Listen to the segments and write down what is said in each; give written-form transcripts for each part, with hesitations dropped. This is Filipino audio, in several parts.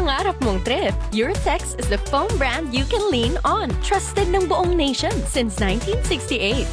pangarap mong trip, Eurotex is the foam brand you can lean on. Trusted ng buong nation since 1968.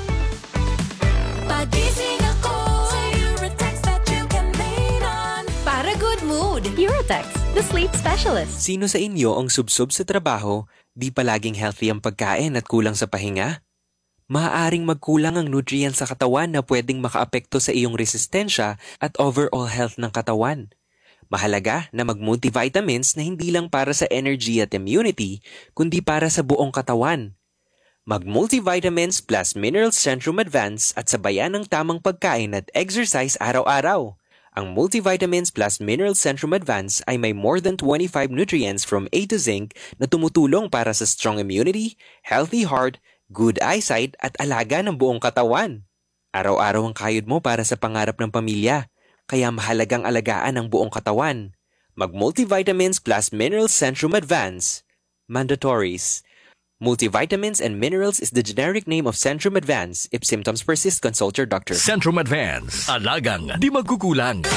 Pagising ako sa Eurotex that you can lean on. Para good mood. Eurotex, the sleep specialist. Sino sa inyo ang subsob sa trabaho, di palaging healthy ang pagkain at kulang sa pahinga? Maaaring magkulang ang nutrients sa katawan na pwedeng makaapekto sa iyong resistensya at overall health ng katawan. Mahalaga na mag-multivitamins na hindi lang para sa energy at immunity, kundi para sa buong katawan. Mag-multivitamins plus Minerals Centrum Advance at sabayan ng tamang pagkain at exercise araw-araw. Ang Multivitamins plus Minerals Centrum Advance ay may more than 25 nutrients from A to Zinc na tumutulong para sa strong immunity, healthy heart, good eyesight at alaga ng buong katawan. Araw-araw ang kayod mo para sa pangarap ng pamilya. Kaya mahalagang alagaan ang buong katawan. Mag-Multivitamins plus Minerals Centrum Advance. Mandatories. Multivitamins and Minerals is the generic name of Centrum Advance. If symptoms persist, consult your doctor. Centrum Advance. Alagang di magkukulang.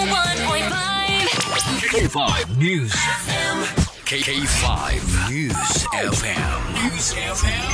101.5 K5 News FM. K5 News FM. News FM.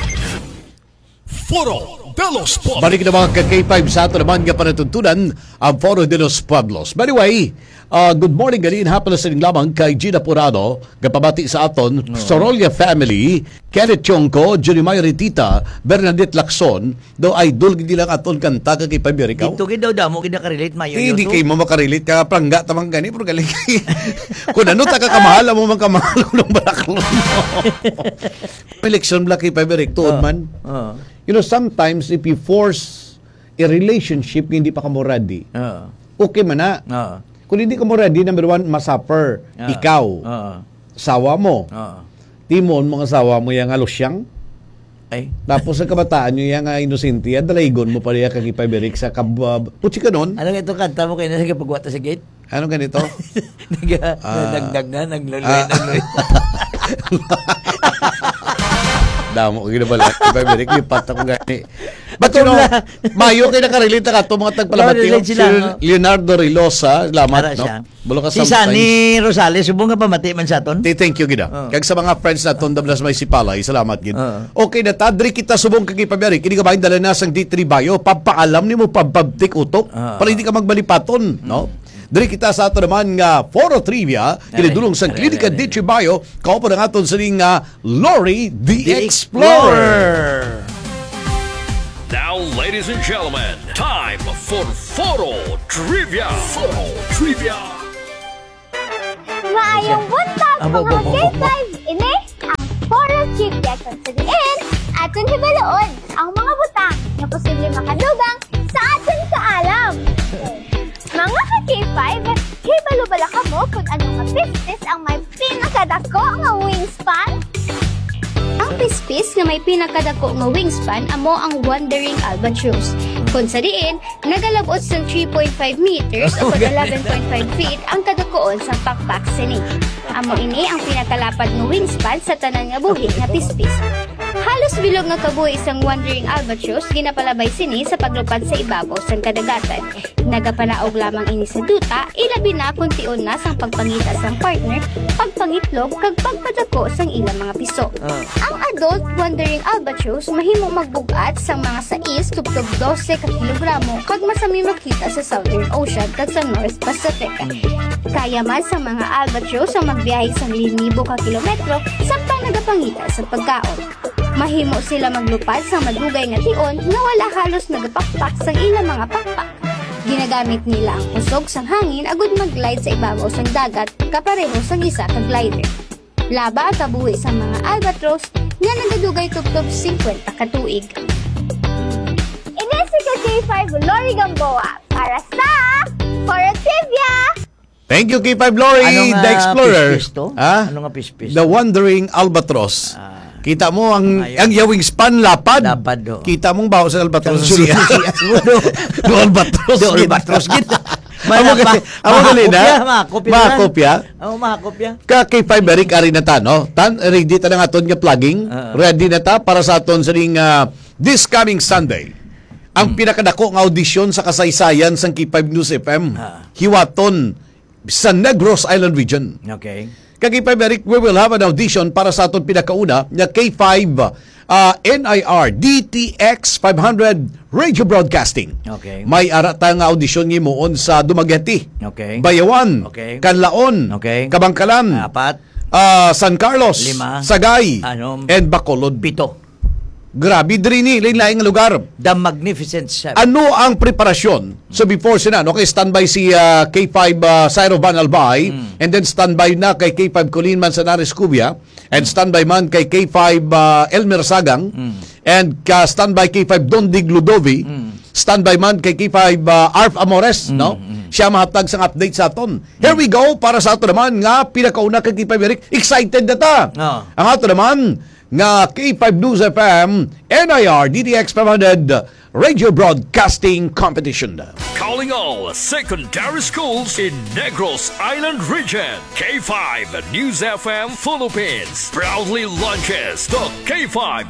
Foro de los Pueblos. Balik na mga ka-K5 sa ato naman nga panatuntunan ang Foro de los Pueblos. By the way, good morning galing hapon sa ning lamang kay Gina Purado, kapabati sa aton, Sorolla family, Kenneth Chongko, Jeremiah Ritita, Bernadette Lacson, do idol gid lang aton kanta ka kay Pabirikaw. Dito gid daw damo gid ka-relate mayo. Hindi kay mo makarelate ka prangga tamang gani pero galing. Kung ano ta ka kamahal mo man kamahal ng balaklon mo. Election black kay Pabirik tuod man. You know, sometimes if you force a relationship hindi pa ka mo ready, okay man na. Kung hindi ka mo ready, number one, masuffer. Ikaw. Sawa mo. Timon, mga sawa mo yung alusyang. Ay. Tapos sa kabataan nyo yung inosente, dalaygon mo pa rin kang ipabirik sa putsi ka nun. Anong ito kanta mo kayo na sige pagwata sa gate? Anong ganito? Nagdagdag na, nagluloy. Damo, ginabala. Ipabirik, lipat ako gani. But you know, mayo kayo nakarelita ka ito, mga tagpalamati. Si Leonardo Rilosa, lamat, no? Si Sunny Rosales, subong nga pamati man sa aton. Thank you, gina. Kag sa mga friends naton, dablas may sipalay, salamat, gina. Okay na, tadri kita subong kagipabirik. Hindi ka ba yung dala na sang D3 Bayo, pagpaalam ni mo, pagpabtik utok, para hindi ka magbalipaton, no? Dari kita sa ato naman nga Foro Trivia, kinidulong sa Klinika D3 Bayo, kaupo na aton sa ring Lori the Explorer. Now, ladies and gentlemen, time for Foro Trivia. Foro Trivia. Maayong buntag mga K5 ini ang Foro Trivia kung sa diin aton hibaloon ang mga butang na posible makadugang sa aton kaalam. Mga ka-K5, hibalo bala ka mo kung anong pispis ang may pinakadako nga wingspan? Ang pispis nga may pinakadako nga wingspan amo ang Wandering Albatross. Kung sa diin, nagalabot sa 3.5 meters o 11.5 feet ang kadakoon sa pakpak sini. Amo ini ang pinakalapad nga wingspan sa tanan nga buhi nga pispis. Halos bilog nga kabuhi isang Wandering Albatross ginapalabay sini sa paglupad sa ibabaw sang kadagatan. Nagapanaog lamang ini sa duta, ilabi na kung tion na sang pagpangita sang partner, pagpangitlog, kag pagpadako sang ilang mga piso. Ang adult Wandering Albatross mahimo magbugat sang mga 6 tubtob 12 ka kilogramo kag masami makita sa Southern Ocean kag sa North Pacific. Kaya man sa mga albatross ang magbiyahe sa 1,000 ka kilometro samtang nagapangita sa pagkaon. Mahimo sila maglupad sa madugay nga tion nga wala halos nagapakpak sa ilang mga pakpak. Ginagamit nila ang kusog sang hangin agud mag-glide sa ibabaw sang dagat kapareho sang isa ka glider. Laba ang kabuhi sa mga albatross nga nagadugay tubtob 50 ka tuig. Inesi ka K5 Lori Gamboa para sa Foro Trivia! Thank you, K5 Lori, the Explorer. Ano nga pispis? The Wandering Albatross. Kita mo ang yawing span lapad. Kita mong baho sa albatross. Do albatross kita. Amo gali na. Makopya. Ka kay Five Eric ari na ta no. Ready ta lang aton nga plugging. Ready na ta para sa aton sa ring this coming Sunday. Ang pinakadako nga audisyon sa kasaysayan sang K5 News FM. Hiwaton sa Negros Island region. Okay. kag K5 Eric, we will have an audition para sa aton pinakauna nga K5 NIR DTX 500 radio broadcasting. Okay. May arata nga audition ngimuon sa Dumaguete, Okay. Bayawan, Okay. Kanlaon, Okay. Kabangkalan, 4, San Carlos, 5, Sagay, and Bacolod. 7. Grabe diri lain-laing lugar. The Magnificent Chef. Ano ang preparasyon? So before sina, okay, standby si K5 Cyro Van Albay, and then standby na kay K5 Colin Manzanares Cubia, and standby man kay K5 Elmer Sagang, and standby K5 Dondig Ludovi, standby man kay K5 Arf Amores, no? Siya mahatag sang update sa aton. Here we go para sa ato naman nga pinakauna kay K5 Eric. Excited na ta. Ang ato naman nga K5 News FM NIR DTX 500 Radio Broadcasting Competition. Calling all secondary schools in Negros Island region. K5 News FM Philippines proudly launches the K5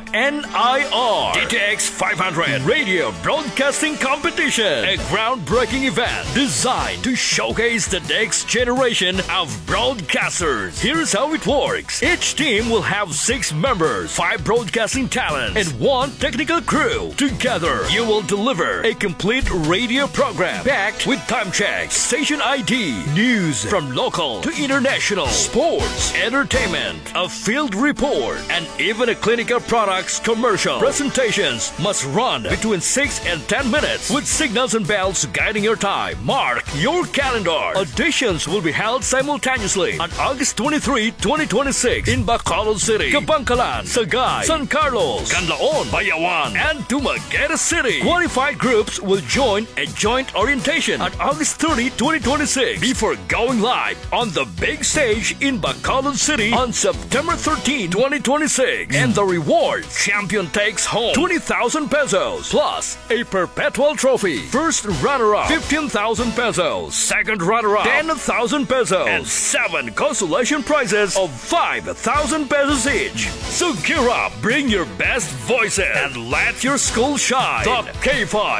NIR DTX 500 Radio Broadcasting Competition, a groundbreaking event designed to showcase the next generation of broadcasters. Here's how it works. Each team will have 6 members, 5 broadcasting talents, and 1 technical crew. Together, you will deliver a complete radio program packed with time checks, station ID, news from local to international, sports, entertainment, a field report, and even a clinical products commercial. Presentations must run between 6 and 10 minutes with signals and bells guiding your time. Mark your calendar. Auditions will be held simultaneously on August 23, 2026 in Bacolod City, Kabangkalan, Sagay, San Carlos, Canlaon, Bayawan, and Dumaguete City. Qualified groups will join a joint orientation on August 30, 2026 before going live on the big stage in Bacolod City on September 13, 2026. And the reward: champion takes home 20,000 pesos plus a perpetual trophy. First runner-up 15,000 pesos, second runner-up 10,000 pesos, and 7 consolation prizes of 5,000 pesos each. So gear up, bring your best voices, and let your school shine. The K5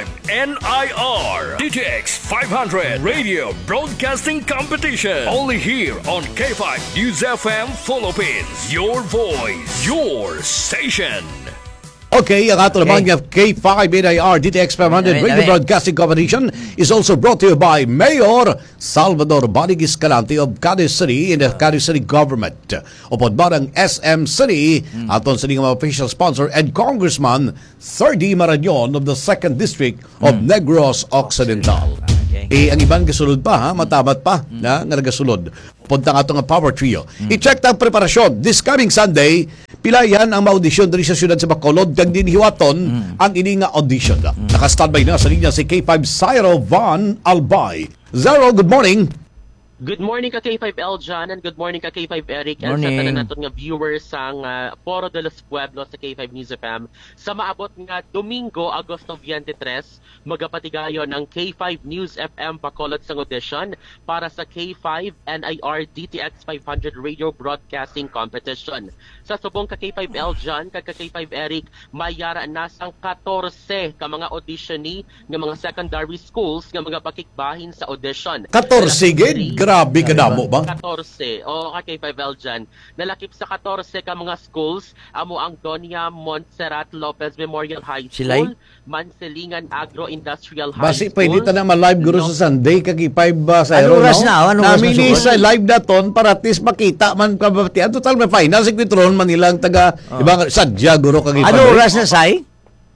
NIR DTX 500 Radio Broadcasting Competition. Only here on K5 News FM Philippines. Your voice, your station. Okay, ang ato naman nga K5 NIR DTX 500 Radio Broadcasting Competition is also brought to you by Mayor Salvador Banig Escalante of Cadiz City and the Cadiz City Government. Upod ba ng SM City, aton sa mga official sponsor, and Congressman 3D Marañon of the 2nd District of Negros Occidental. Ang ibang gasulod pa, matamat pa na nga nagasulod. Punta nga ito nga Power Trio. I-check ang preparasyon. This coming Sunday, pilayan ang ma-audition diri sa siyudad sa Bacolod kag dinhiwaton ang ini nga audition. Naka-standby na sa linya si K5 Cyro Van Albay. Zero, good morning. Good morning ka K5 Eljan and good morning ka K5 Eric and sa tanan naton nga viewers sang Foro de los Pueblos sa K5 News FM. Sa maabot nga Domingo, Agosto 23, magapatigayon ang K5 News FM Bacolod sang audition para sa K5 NIR DTX 500 Radio Broadcasting Competition. Sa subong ka K5 Eljan kag ka K5 Eric, mayara na sang 14 ka mga auditionee nga mga secondary schools nga mga pakikbahin sa audition. 14 gid. Grabe ka damo ba? 14. O K5 Eljan. Nalakip sa 14 ka mga schools, amo ang Doña Montserrat Lopez Memorial High School, Mansilingan Agro-Industrial High Basi School. pwede ta na ma-live guro sa Sunday kag K5 sa Ano oras na? Ano oras Namin na sa live daton para at least makita man kabatian. Total may final sa Quitron Manilang taga ibang sadya guro kag K5. Ano oras na, Sai?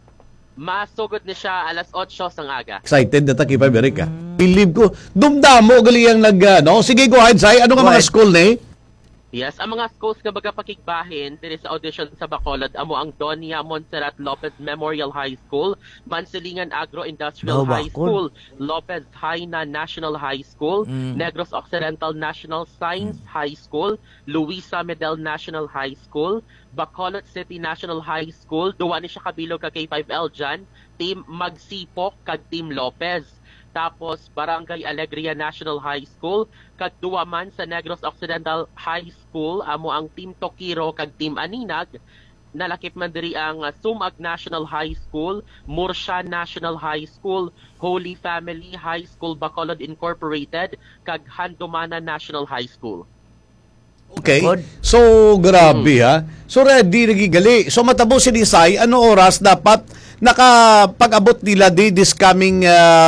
Masugod ni siya alas 8 sang aga. Excited na ta K5 Eric. Believe ko, dumdamo gali ang no? Sige, go ahead, Sai. Ano nga mga school ni? Yes, ang mga schools nga magapakigbahin diri sa audition sa Bacolod amo ang Doña Montserrat Lopez Memorial High School, Mansilingan Agro-Industrial High School, Lopez Haina National High School, Negros Occidental National Science High School, Luisa Medel National High School, Bacolod City National High School, duwa ni siya kabilog ka K5 Eljan, Team Magsipok kag Team Lopez. Tapos Barangay Alegria National High School, kag duwa man sa Negros Occidental High School amo ang Team Tokiro kag Team Aninag. Nalakip man diri ang Sumag National High School, Murcia National High School, Holy Family High School Bacolod Incorporated kag Handumana National High School. Okay. Good. So, grabe ha. So, ready, nagigali. So, matabo si Nisay, ano oras dapat nakapag-abot nila this coming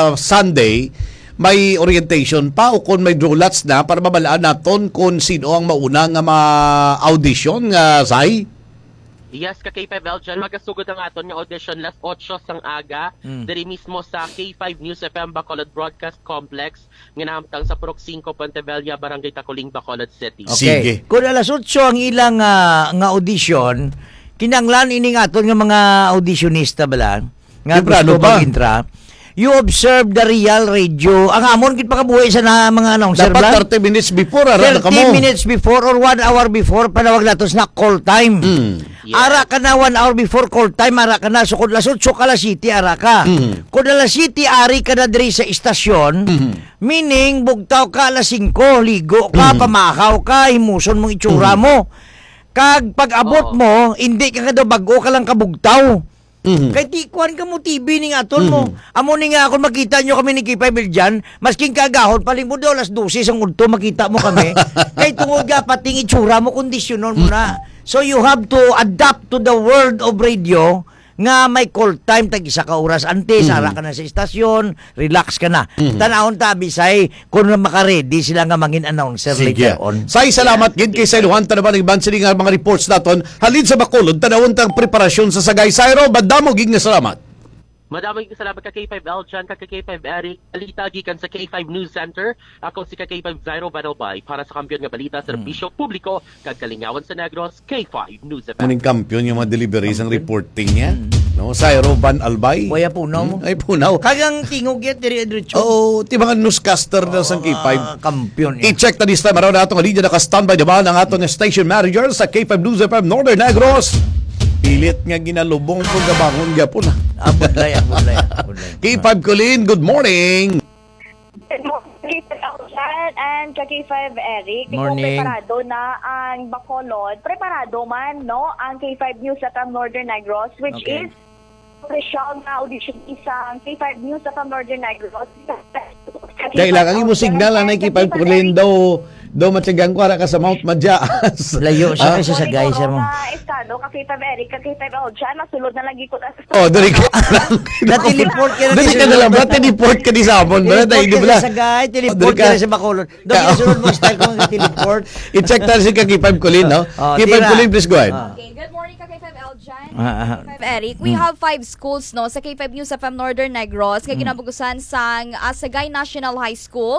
Sunday, may orientation pa o kung may drolats na para mabalaan naton kung sino ang mauna nga ma-audition nga, Sai? Yes, ka K5 Eljan, magasugod ang aton nga audition las 8 sang aga, diri mismo sa K5 News FM Bacolod Broadcast Complex, nga nahamtang sa Purok 5, Pontevilla, Barangay Taculing, Bacolod City. Okay. Sige. Kung alas 8 ang ilang nga audition, kinanglan ini nga aton nga mga auditionista bala nga Librado gusto ba? mag-intra. You observe the real radio. Ang amon kit pakabuhi sa na mga announcer bala. Dapat 30 minutes before, ara na 30 kamo. minutes before or 1 hour before panawag natos na call time. Yeah. Ara ka na 1 hour before call time, ara ka na. So kung alas 8 ka alas 7, ara ka. Kung alas 7, ari ka na diri sa istasyon, meaning bugtaw ka alas 5, ligo ka, pamakaw ka, himuson mong itsura mo. Kag pag-abot mo, hindi ka daw bago ka lang kabugtaw. Kay tikuan ka mo TV ni nga aton mo. Amo ni nga ako makita nyo kami ni K5 Eljan, masking kagahon paling mo daw alas 12 sang udto makita mo kami. Kay tungod nga pating itsura mo, kondisyonon mo na. So you have to adapt to the world of radio nga may call time tag isa ka oras antes, ara ka na sa istasyon, relax ka na. Tanawon ta Bisay kung maka-ready sila nga mangin announcer later on. Say salamat gid kay Sailuhan tanaban ng bansi nga mga reports naton halin sa Bacolod tanawon tang preparasyon sa Sagay Sayro badamo gid nga salamat. Madaming salamat ka K5 Eljan, ka K5 Eric, balita gikan sa K5 News Center. Ako si ka K5 Zairo Banalbay para sa kampiyon nga balita sa serbisyo publiko kag kalingawan sa Negros, K5 News FM. Muning kampiyon yung mga deliveries ang reporting niya. No, Sayro Van Albay. Kuya punaw mo. Ay punaw. Kagang tingog yet diri diretso. Oo, ti mga newscaster na sa K5. Kampiyon. I-check na this time around na atong linya naka-standby naman ang atong station manager sa K5 News FM Northern Negros. Pilit nga ginalubong kung gabangon gapon. Abudlay. K5 Colleen, good morning. Good morning, and K5 Eric. Morning. Preparado na ang Bacolod. Preparado man, no? Ang K5 News at ang Northern Negros, which Okay. is official na audition isang K5 News at ang Northern Negros. Kailangan mo signal na K5 Colleen daw matyagang ko ka sa Mount Madyaas. Layo siya kasi sa guys mo. Estado, K5 Eric, K5 Eljan, nasulod na lagi ko. Oh, dari ka. Na-teleport ka na. Dari ka na lang ba? Teleport ka di sa amon. Teleport ka sa Sagay, teleport ka na sa Bacolod. Doon sunod mo style ko nga teleport. I-check na si K5 Colleen, no? Oh, K5 tira. Colleen, please go ahead. Okay, good morning ka K5 Eljan. K5 Eric. We have 5 schools no sa K5 News FM Northern Negros kay ginabugusan sang Sagay National High School,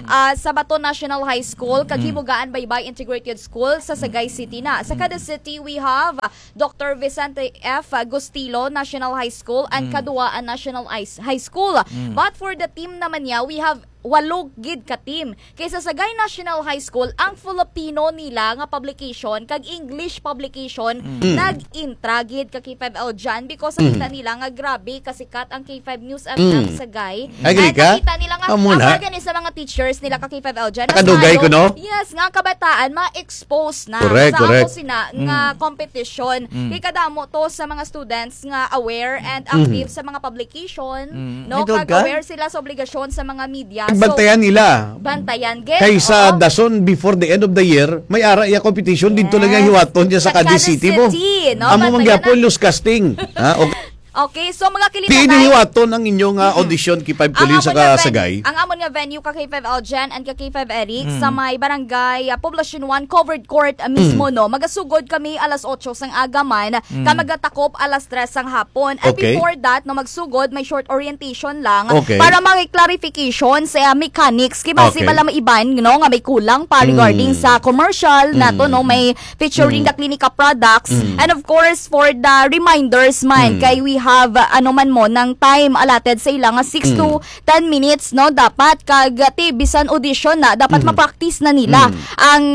sa Bato National High School, kag Himugaan Baybay Integrated School sa Sagay City na. Sa kada city we have Dr. Vicente F. Agustilo National High School and Kaduaan National High School. But for the team naman niya, we have 8 gid ka team. Kaysa sa Sagay National High School, ang Filipino nila nga publication kag English publication nag-intra gid ka K5 Eljan because nakita nila nga grabe kasikat ang K5 News FM Sagay. Agree ka? Nakita nila nga Amuna. ang organize sa mga teachers nila ka K5 Eljan. Nakadugay ko, no? Yes, nga kabataan ma-expose na Correct, sa correct. ako sina nga competition. Kay kadamo to sa mga students nga aware and active sa mga publication, no? Ito Kag ka? aware sila sa obligasyon sa mga media. Bantayan nila. Bantayan. Get, Kaysa oo. dason before the end of the year, may ara iya competition dito lang ang hiwaton niya sa Sa Cadiz cada City mo. city, no? Amo man Bantayan gyapon casting. Ha? Okay, so mga kilita Di inihiwaton ang inyong audition K5 Colleen sa Sagay. Ang amon nga venue ka K5 Eljan and ka K5 Eric sa may barangay Poblacion 1 covered court mismo no. Magasugod kami alas 8 sang agaman, ka magatakop alas 3 sang hapon. And Okay. before that no magsugod may short orientation lang Okay. para mga clarification sa mechanics kay base Okay. bala maiban no nga may kulang pa regarding sa commercial nato no may featuring the Clinica products and of course for the reminders man kay we have ano man mo ng time allotted sa ilang 6 to 10 minutes no dapat kag bisan audition na dapat ma-practice na nila ang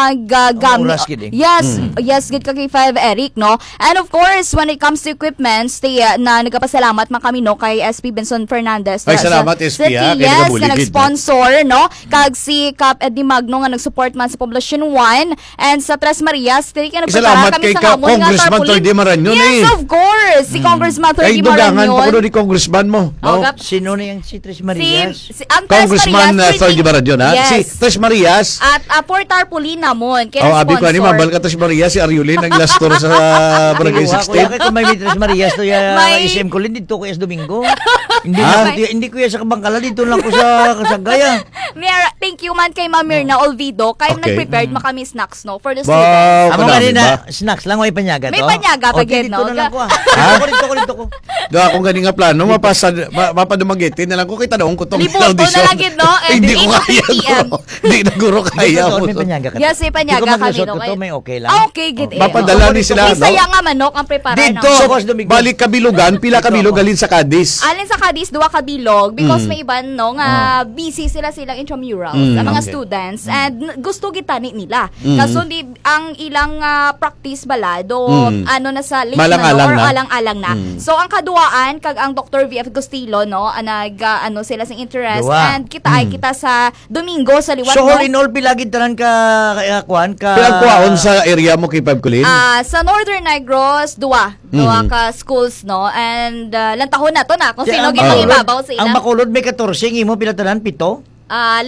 Oras gid eh. yes gid kay 5 Eric no and of course when it comes to equipments na nagapasalamat man kami no kay SP Benson Fernandez Ay, salamat, SP, kay yes nagabuligid, na nag-sponsor no kag si Cap Eddie Magno nga nag-support man sa Poblacion 1 and sa Tres Marias dili ka Salamat nagprepara kami kay sa hamon nga Congressman tarpaulin. Toy Di Marañon, yes eh. of course si Congressman Congressman Kay 30 dugangan pa Marañon. ko ni congressman mo. Oh, No? gap- Sino na yung si Tres Marias? ang Tres Congressman Marias, Thordy Marañon, ha? Yes. Si Tres Marias. At for Tarpaulina mon, Oh, abi ko ni mabal ka Tres Marias, si Ariulin ang last tour sa Barangay Kuya, 16. kung may Tres Marias to ya May- SM ko dito ko yes Domingo. hindi Ah? hindi ko ya sa Kabangkala dito lang ko sa Kasagaya. Thank you man kay Ma'am Mirna Olvido. Kay Okay. nag-prepared makami snacks no for the Wow, students. Amo kadami kanina ba? snacks lang may panyaga to. May panyaga pa Okay, gid, dito no? na lang ko. Dito ko. Da akong gani nga plano mapadumagitin na lang ko kita daong ko tong Libuto na lang gid, no? And Hindi ko 8 to kaya 10 PM. ko. Hindi na guro kaya Dito, mo. may panyaga ka. Yes, may panyaga Di ko kami, maglusot no? ko to, may okay lang. Okay, gid eh. Mapadala ni sila, May saya no? nga manok ang prepare Dito, na. Boss Domingo. Balik kabilugan, pila kabilog galin sa Cadiz. Alin sa Cadiz, duwa ka bilog because may iban no nga busy silang intramurals ang mga students and gusto gitani nila. Kaso di ang ilang practice balado ano na sa late Malang-alang or na. alang-alang na. So ang kaduaan kag ang Dr. VF Gustilo no nag ano sila sa interest Duwa. and kita sa Domingo sa liwat So no? all in all pilagid tanan ka kuan ka. Pila kuwaon sa area mo kay Pab Kulin? Sa Northern Negros, duwa ka schools, no? And lantahon na to na kung sino ginang-ibabaw sa Ang ilang. Bacolod may 14 imo pila tanan 7.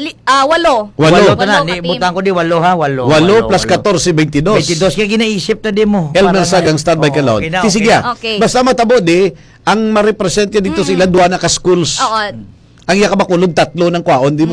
8. Walo. tanan ni butang ko di 8 ha 8. 8 plus 14, 22. 22 kaya ginaisip ta di mo. Elmer Sagang standby ka laon. Okay na, Sige, Okay. basta matabo di, ang ma-represent yan dito sila duwa na ka schools. Oo. Ang iya ka bakulog 3 ng kwaon di mo.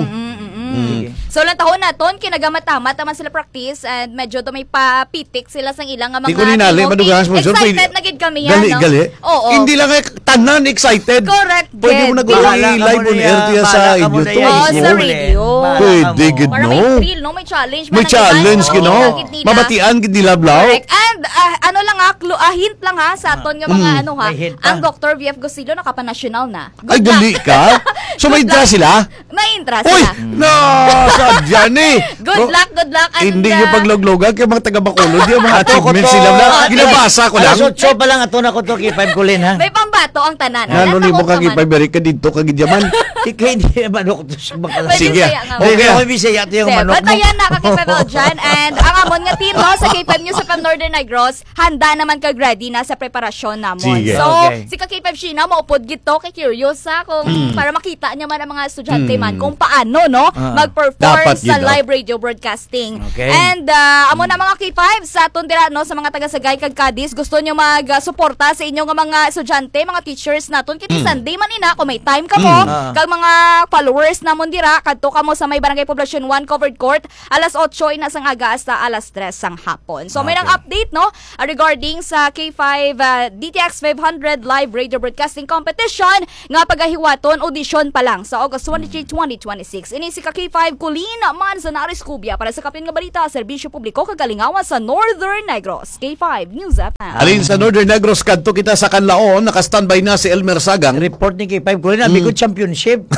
So lantahon na ton kinagamat-tama taman sila practice and medyo to may papitik sila sang ilang nga mga Di ko ninali, TOT. madugang sponsor. Excited na gid kami yan, no? Gali. Oo. Hindi lang tanan excited. Correct, Pwede mo Ged. nag-live on air tiya sa inyo to. Oo, sa radio. Pwede, gid, Para no? may thrill, no? May challenge. May challenge, gino. Mabatian. Mabatian, gid nilablaw. Correct. And ano lang hint lang ha sa aton nga mga ano ha. May hint pa. Ang Dr. VF Gustilo nakapa-national na. Ay, gali ka? So may interest sila? May interest Uy! sila. No! Sadya ni! Good luck. And, Hindi yung pagloglogan kay mga taga-Bacolod. Yung mga achievements sila na. Ginabasa ko lang. Alas 8 pa lang ato na ko to kay 5 kulin ha. may pambato ang tanan. Ano ni mo kang Naman. ipaberi ka dito kagidyaman? Ikaw hindi naman ako to sa Bangkala. Pwede Sige. saya nga. Okay. Okay, bisaya to yung manok mo. Batayan na ka K5 dyan. And ang amon nga team no, sa K5 News sa Northern Negros, handa naman kag ready na sa preparasyon namon. Sige. So, Okay. si K5 Sheena, maupod gito, kay curious ha, kung para makita niya man ang mga estudyante man kung paano no, mag-perform Dapat sa yun, no? live radio broadcasting. Okay. And amo na mga K5 sa tundira no, sa mga taga-Sagay kag Cadiz, gusto niyo mag-suporta sa inyong mga estudyante, mga teachers naton kiti Sunday man ina kung may time ka mo, kag mga followers namon dira kadto kamo sa may Barangay Poblacion 1 Covered Court alas 8 ina sang aga hasta alas 3 sang hapon. So may nang update no regarding sa K5 DTX 500 live radio broadcasting competition nga pagahiwaton audition pa lang sa August 23, 2026. Ini si K5 Kulin Manzanares Cubia para sa kapin nga balita serbisyo publiko kagalingawan sa Northern Negros. K5 News FM. Alin sa Northern Negros kadto kita sa Kanlaon, naka-standby na si Elmer Sagang. Report ni kay 5 kulin abi ko championship.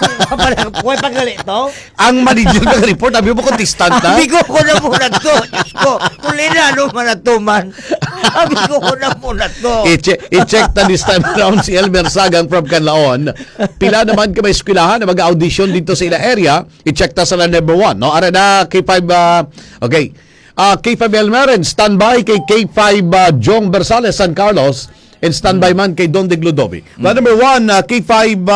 Kuy paggali to. Ang manager ng report, abi mo contestant na. Abi ko na muna to. Diyos ko. Kulin na ano man na to man. Abi ko na muna to. I-check na this time around si Elmer Sagang from Kanlaon. Pila naman ka may eskwelahan na mag-audition dito sa ila area. I-check ta sa la number 1. No? Ara na K5, okay. K5 Elmer and standby kay K5 Jong Bersales San Carlos and standby man kay Don de Glodovi. La number 1, K5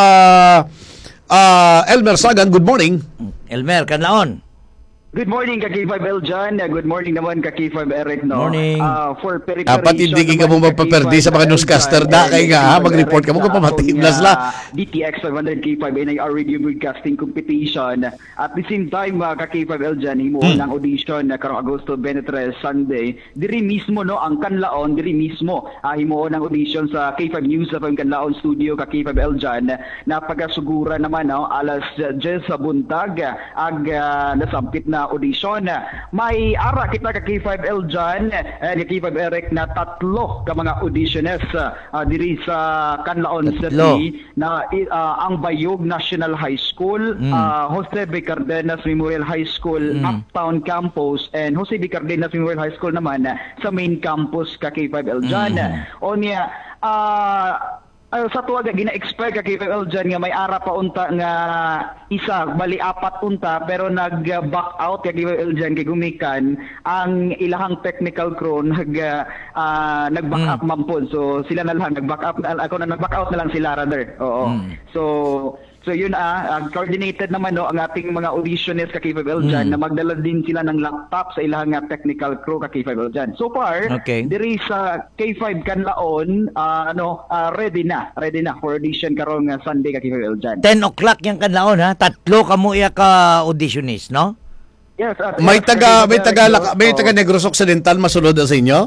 Elmer Sagang, good morning. Elmer Kanlaon. Good morning ka K5 Eljan. Good morning naman ka K5 Eric, no? Morning. For preparation. Dapat hindi ka mo magpaperdi sa mga newscaster na kay nga magre-report ka mo kung pamatimlas la. DTX 500 K5 NIR Radio Broadcasting Competition. At the same time ka K5 Eljan himo ng audition karong Agosto 23 Sunday. Diri mismo no ang Kanlaon, diri mismo himo ng audition sa K5 News sa Kanlaon studio ka K5 Eljan. Napagasugura naman no alas 10 sa buntag ag nasampit na audition. May ara kita ka K5 Eljan and K5 Eric na 3 ka mga auditioners diri sa Kanlaon City na ang Bayog National High School, Jose B. Cardenas Memorial High School, Uptown Campus, and Jose B. Cardenas Memorial High School naman sa main campus ka K5 Eljan. O niya, Sa tuwa gina-expect ka KFL dyan nga may ara pa unta nga isa, bali apat unta, pero nag-back out ka KFL dyan kay gumikan ang ilahang technical crew nag-back up mampun. So sila na lang nag-back up, ako na nag-back out na lang sila rather. Oo. So yun coordinated naman no ang ating mga auditionist ka KFL dyan na magdala din sila ng laptop sa ilang technical crew ka KFL dyan. So far, there is K5 Kanlaon ready na for audition karong Sunday ka KFL dyan. 10 o'clock yung Kanlaon ha. Tatlo kamo iya ka auditionist, no? Yes. May taga Negros Occidental masunod sa inyo?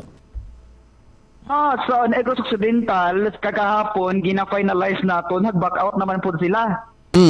Sa Negros Occidental, kagahapon, gina-finalize naton, nag-back out naman po sila.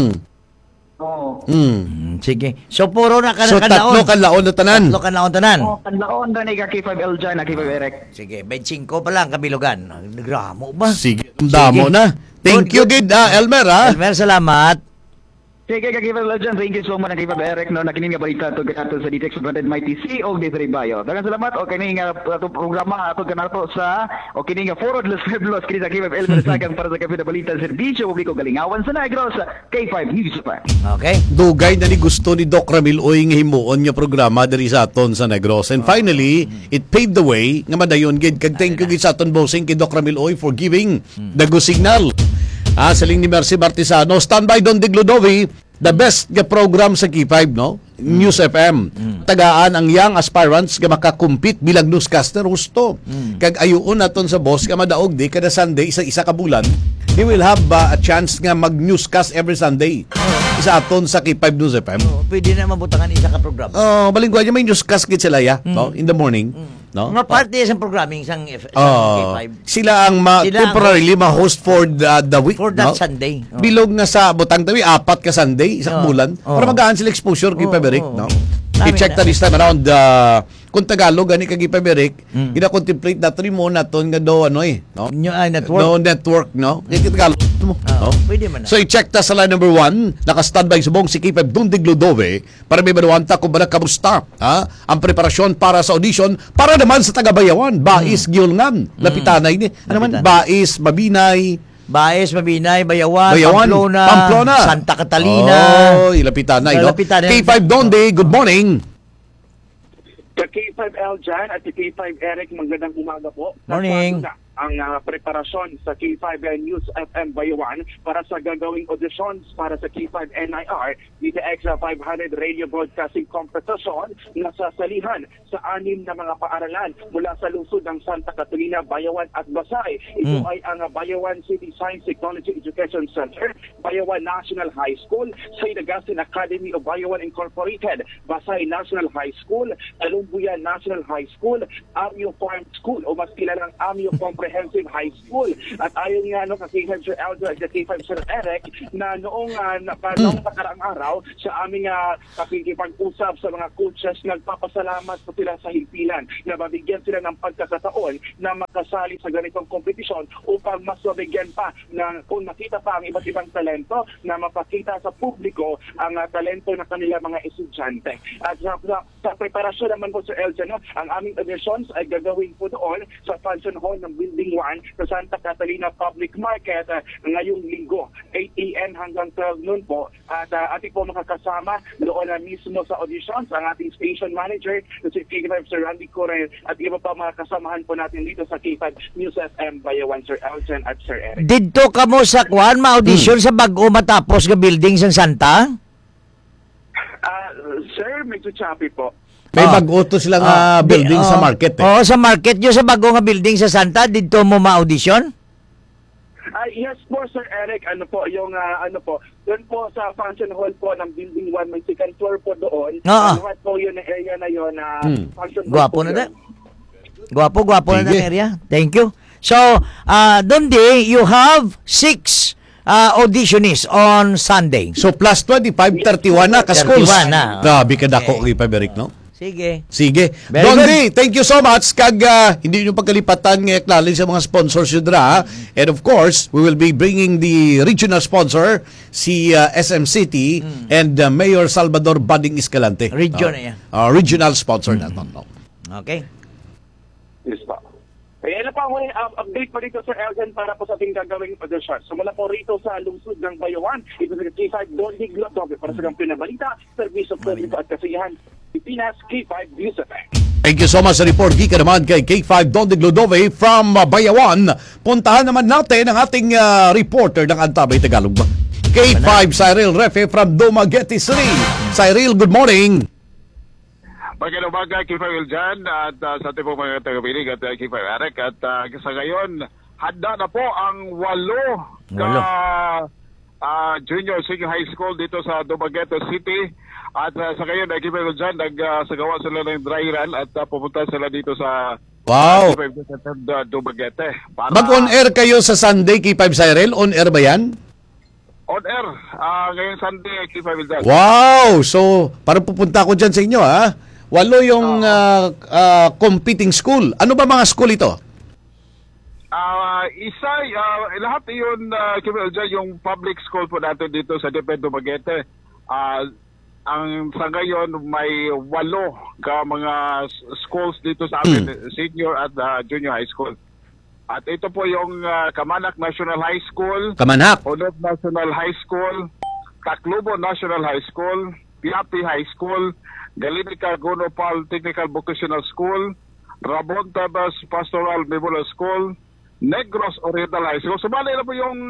Sige. So, puro na So, tatlo kanlaon na tanan. Tatlo kanlaon tanan. Kanlaon na ni K5L dyan, K5 Eric. Sige, 25 pa lang kabilugan. Nagramo ba? Sige, damo na. Thank you, Gid, Elmer, ha? Elmer, salamat. Sige, KFL dyan. Thank you so much, K5 Eric, no? Nakinig nga balita ito sa DTX Branded Mighty CEO of Desiree Bayo. Dagan salamat, o kining programa ato kanato sa, o kining Forward Los Pueblos, kining sa K5 Elmer Sagang para sa Kape na Balita, Serbisyo Publiko Galingawan sa Negros, K5 News pa. Okay. Dugay na ni gusto ni Doc Ramil Oy nga himuon nga programa diri sa aton sa Negros. And finally, it paved the way nga madayon gid kag thank you gid sa aton bossing kay Doc Ramil Oy for giving the go signal. Saling ni Mercy Martisano, standby Don Diglodovi, the best nga program sa K5, no? News FM. Tagaan ang young aspirants nga makakumpit bilang newscaster gusto. Kag ayuon naton sa boss nga madaog di kada Sunday isa ka bulan. They will have a chance nga mag-newscast every Sunday. Isa aton sa K5 News FM. Pwede na mabutangan isa ka program. Balingguan niya may newscast gid sila no? In the morning. No? Mga parte sa programming sang K5. Sila ang temporarily ma-host for the week. For that Sunday. Bilog na sa Butang Tawi, 4 ka Sunday, isang bulan. Para magaan sila exposure kay Paberic. No? I-check na this time around kung Tagalog ani kay Paberic, gina-contemplate na mo naton nga do no? Network. No network, no? Kay Tagalog mo. No? Pwede man na. So i-check ta sa line number 1, naka-standby subong si K5 Dundig Ludove para may manuwanta kung bala kamusta ang preparasyon para sa audition para naman sa taga-Bayawan, Bais Giolngan, lapitanay ni. Ano man Bais, Mabinay, Bayawan, Pamplona, Santa Catalina. Lapitanay, no? K5 Donde, good morning. Sa K5L dyan at sa K5 Eric, magandang umaga po. Morning. Ang preparasyon sa K5 News FM Bayawan para sa gagawing auditions para sa K5 NIR DTX 500 Radio Broadcasting Competition na sasalihan sa 6 na mga paaralan mula sa lungsod ng Santa Catalina, Bayawan at Basay. Ito ay ang Bayawan City Science Technology Education Center, Bayawan National High School, St. Augustine Academy of Bayawan Incorporated, Basay National High School, Talumbuya National High School, Amio Farm School o mas kilalang Amio Comprehensive High School. At ayon nga kasi Sir Aldo at K5 Sir Eric na noong nakaraang araw sa aming pakikipag-usap sa mga coaches, nagpapasalamat po sila sa himpilan na mabigyan sila ng pagkakataon na makasali sa ganitong kompetisyon upang mas mabigyan pa na kung makita pa ang iba't ibang talento na mapakita sa publiko ang talento na kanila mga estudyante. At sa preparasyon naman po Sir Elton, ang aming auditions ay gagawin po doon sa function hall ng Building 1 sa Santa Catalina Public Market ngayong linggo, 8 a.m. hanggang 12 noon po. At ating po makakasama doon na mismo sa auditions ang ating station manager, si K5 Sir Randy Correl at iba pa mga kasamahan po natin dito sa K5 News FM Bayawan, Sir Elton at Sir Eric. Dito ka mo sa Kwan, ma-audition sa bago matapos nga building sa Santa? Sir, medyo choppy po. May bago-to silang building sa market. Sa market nyo sa bago nga building sa Santa, dito mo ma-audition? Yes po, Sir Eric. Doon po sa function hall po ng Building 1, may second floor po doon. Lahat po yun, ang area na yun. Function hall Gwapo na na. Gwapo na ng area. Thank you. So, doon you have 6 auditionists on Sunday. So, plus 25, 31 na ka-schools. 31 na. Grabe ka dako, Paberic, no? Sige. Dondi, thank you so much. Kag hindi nyo pagkalipatan ng acknowledge sa mga sponsors yun dra. And of course, we will be bringing the regional sponsor, si SM City and Mayor Salvador Bading Escalante. Regional regional sponsor na. Okay. Yes, pa. Kaya na pa huling update pa dito sa Elgin para po sa ating gagawing audition. So mula po rito sa lungsod ng Bayawan, ito sa K5 Don Diglodobe para sa kampyon na balita, serbisyo publiko at kasiyahan, Pilipinas, K5 News FM. Thank you so much sa report. Gika naman kay K5 Don Diglodobe from Bayawan. Puntahan naman natin ang ating reporter ng Antabay Tagalog. K5 Cyril Refe from Dumaguete City. Cyril, good morning. Magandang umaga, K5 Eljan at sa ating po mga tagapinig at K5 Eric. At sa ngayon, handa na po ang 8 junior senior high school dito sa Dumaguete City. At sa ngayon, K5 Eljan, nagsagawa sila ng dry run at pupunta sila dito sa K5 Dumaguete. Mag-on air kayo sa Sunday, K5 Cyril? On air ba yan? On air, ngayong Sunday, K5 Eljan. Wow! So, parang pupunta ko dyan sa inyo, ha? 8 yung competing school. Ano ba mga school ito? Lahat yun, yung public school po natin dito sa DepEd Dumaguete. Ang sa ngayon, may 8 ka mga schools dito sa amin, senior at junior high school. At ito po yung Kamanak National High School, Kamanak, Onod National High School, Taclobo National High School, Piapi High School, Galinica Gunopal Technical Vocational School, Rabon Tabas Pastoral Memorial School, Negros Oriental High School. Sumali na po yung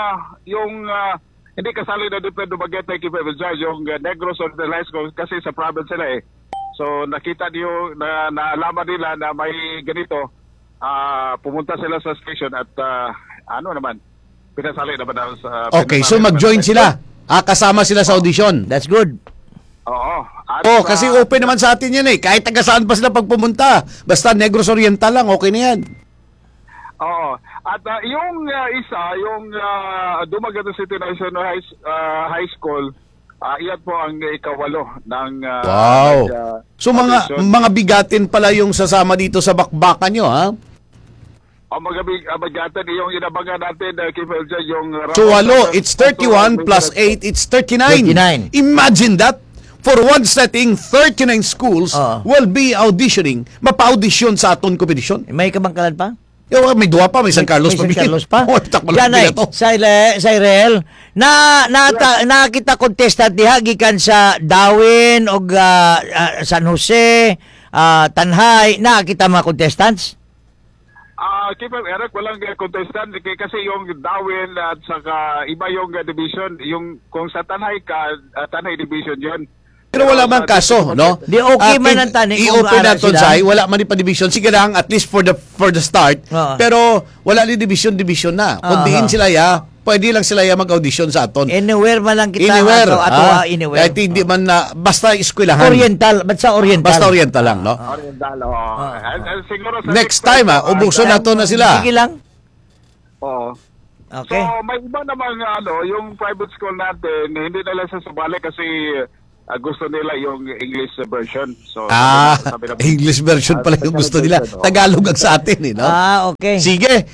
hindi kasali na DepEd Dumaguete, yung Negros Oriental High School kasi sa province sila eh. So nakita niyo, naalaman nila na may ganito, pumunta sila sa station at pinasali naman sa... Okay, so mag-join sila. Kasama sila sa audition. That's good. Oo. Kasi open naman sa atin yan eh. Kahit taga saan pa sila pagpumunta. Basta Negros Oriental lang, okay na yan. Oo. At yung Dumaguete City National High School, iyan po ang ika-8 ng... wow. So mga bigatin pala yung sasama dito sa bakbakan nyo, ha? Mga bigatin, yung inabangan natin, yung... So 8, it's 31 plus 8, it's 39. Imagine that! For one setting, 39 schools will be auditioning. Mapa-audition sa aton competition. May kabangkalan pa? May 2 pa, may San Carlos pa. May San Carlos pa? Yan ay, Cyril, nakita contestant diha gikan sa Darwin o San Jose, Tanhay, nakita mga contestants? Eric, walang contestant kasi yung Darwin at saka iba yung division, yung kung sa Tanhay division yun. Pero wala man kaso, no? Di okay man ang taning kung i-open na Tonsay, wala man pa division. Sige lang, at least for the start. Pero wala ni division na. Kung diin sila pwede lang sila mag-audition sa aton. Anywhere man lang kita. Anywhere. Anywhere. Kahit hindi man na, basta eskwelahan. Oriental. Basta Oriental. Basta Oriental lang, no? Oriental, siguro next time, ubuso na to na sila. Sige lang. Oo. Okay. So, may iba namang yung private school natin, hindi nila sasubali kasi gusto nila yung English version. So, English version pala yung gusto nila. Tagalog ang sa atin, eh, no? Okay. Sige.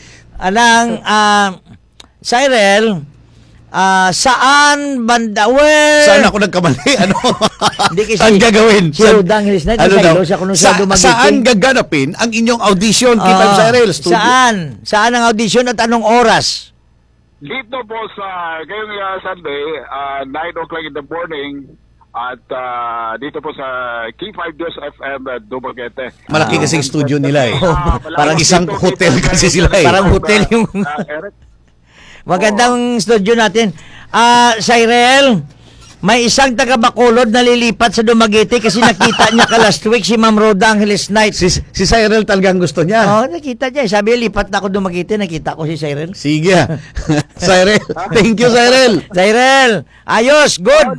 Cyril, saan banda? Saan ako nagkamali? Saan gagawin? Saan gaganapin ang inyong audition, K5 Cyril Studio? Saan ang audition at anong oras? Dito po sa ngayong Sunday, 9 o'clock in the morning, at dito po sa K5 News FM Dumaguete. Malaki kasing studio nila eh. Parang isang hotel kasi sila eh. Parang hotel yung... Magandang studio natin. Cyril, may isang taga Bacolod na lilipat sa Dumaguete kasi nakita niya last week si Ma'am Roda Angeles Knight. Si Cyril talagang gusto niya. Nakita niya. Sabi, lipat na ako Dumaguete, nakita ko si Cyril. Sige. Cyril, thank you Cyril. Cyril, ayos, good.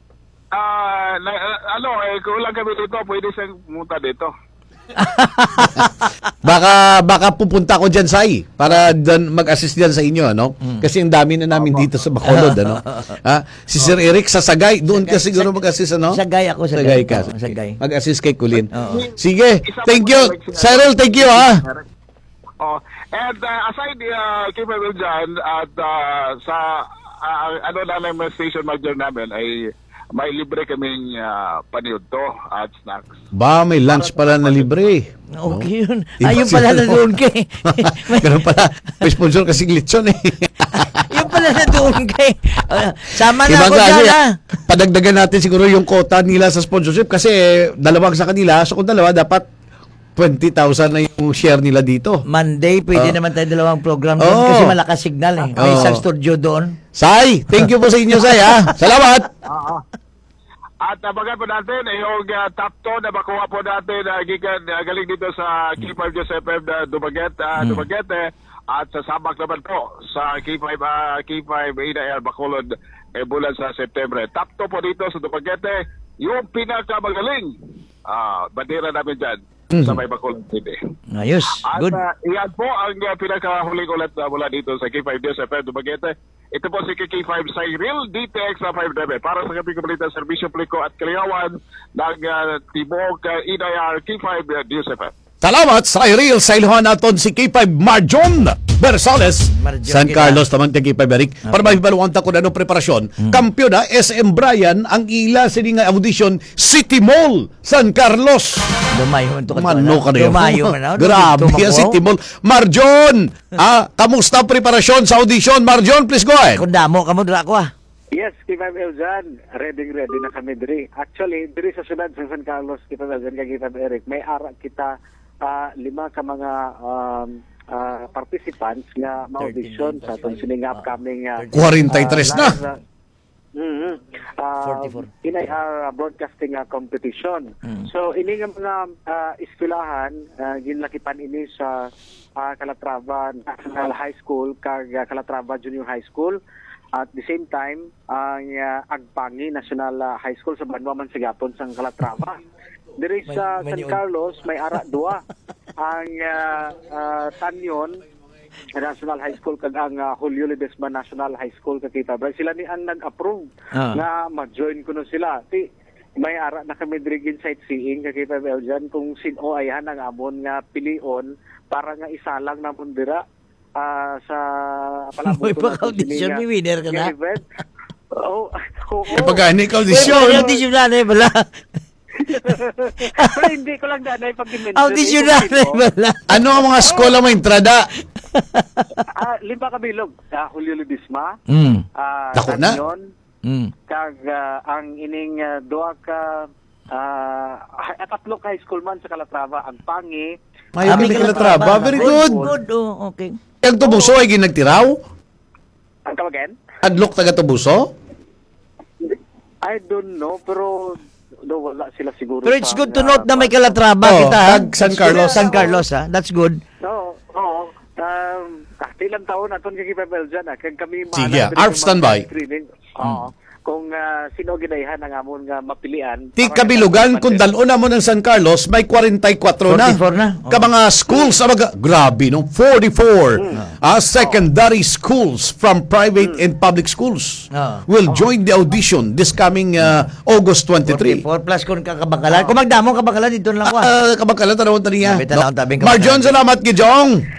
Kung lang kami dito, pwede siyang pumunta dito. baka pupunta ko dyan, Sai, para mag-assist dyan sa inyo, ano? Kasi ang dami na namin dito sa Bacolod, ano? Si Sir Eric sa Sagay, doon ka siguro mag-assist, ano? Sagay ako, Sagay ka. Sagay. Mag-assist kay Kulin. Sige, thank you. Cyril, thank you, ha? And aside K5 dyan, at sa namin station manager namin ay may libre kaming paniod to at snacks. Ba, may lunch pala na libre. Okay yun. Ayun pala na doon kay. Ganun pala. May sponsor kasi glitson eh. Yung pala na doon kay. Sama na Ibang ako klase, dyan, ha? Padagdagan natin siguro yung quota nila sa sponsorship kasi dalawang sa kanila. So kung dalawa, dapat 20,000 na yung share nila dito. Monday, pwede naman tayo dalawang program doon kasi malakas signal eh. May isang studio doon. Sai, thank you po sa inyo, Sai, ha? Salamat! At abagan po natin yung top 2 na makuha po natin galing dito sa K5 Joseph FM na Dumaguete at sasabak naman po sa K5 Inair Bacolod bulan sa September. Top 2 po dito sa Dumaguete, yung pinakamagaling bandera namin dyan sa may Bacolod City. Ayos, good. At iyan po ang pinakahuling ulat mula dito sa K5 Joseph FM Dumaguete. Ito po si K5 Cyril DTX 5 para sa kaping kabalita Serbisyo Publiko at Kaliyawan ng Timog Inayar K5 News FM. Salamat sa Cyril sa iluhan naton si K5 Marjon Bersales San Carlos tamang K5 Eric para mahibaluan ta kung anong preparasyon. Kampiyon na SM Brian ang ila sining audition City Mall San Carlos. Lumayo man to Mano ka na yun. Lumayo man. Grabe yan City Mall. Marjon! Kamusta ang preparasyon sa audition? Marjon, please go ahead. Kung damo ka mo, dala ko Yes, K5 Eljan, ready na kami diri. Actually, diri sa syudad sa San Carlos, K5 Eljan, K5 Eric, may ara kita 5 ka mga participants nga ma-audition sa itong sining upcoming 43 na. 44. Inayar broadcasting competition. So ini nga mga eskwelahan ginlakipan ini sa Calatrava National High School kag Calatrava Junior High School. At the same time, ang Agpangi National High School sa Banwa man sa Gapon sa Calatrava. Diri sa San Carlos may ara 2 ang Tanyon National High School kag ang Julio Ledesma National High School kakita. Sila ni ang nag-approve nga ma-join kuno sila. May ara na kami diri sightseeing kakita Belgian kung sino ayhan ang amon nga pilion para nga isalang namon dira sa palabot ko. May audition, may winner ka na. Oo. Pag-ani ka audition. May audition na na bala. Pero hindi ko lang danay pag-dimension. Audition na na bala. Ano ang mga skola mo entrada? 5 kabilog. Julio Ledesma. Dako na? Kag ang ining 2 ka 3 high school man sa Calatrava, ang Pangi. Ay, Calatrava. Very good. Good, okay. Ang Tubuso ay ginagtiraw? Ang tawagan? Adlok taga Tubuso? I don't know, pero wala sila siguro. Pero it's good to note na may Calatrava kita. San Carlos. San Carlos, ha? That's good. Oo. Ilang taon naton K5 Belgian kag kami sige, ARP standby. Kung sino ginayhan ang amon nga mapilian. Ti kabilugan kung dalon na mo ng San Carlos may 44 na. 44 na. Ka mga schools grabe no 44 secondary schools from private and public schools will join the audition this coming August 23. 44 plus kung kakabakalan. Kung magdamong kabakalan dito lang ko. Kabakalan tanawon taniya. Marjon, salamat Gijong.